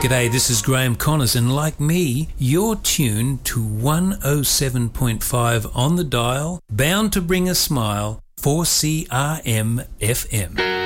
G'day, this is Graham Connors, and like me, you're tuned to 107.5 on the dial, bound to bring a smile, 4CRM FM.